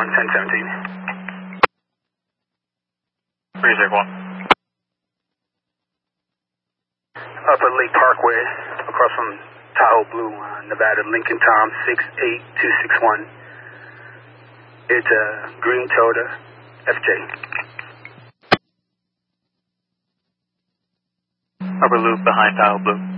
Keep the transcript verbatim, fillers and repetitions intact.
one, ten seventeen. three zero one. Upper Lake Parkway, across from Tahoe Blue, uh, Nevada, Lincoln Tom, six eight two six one. It's a green Toyota F J. Upper Loop behind Tahoe Blue.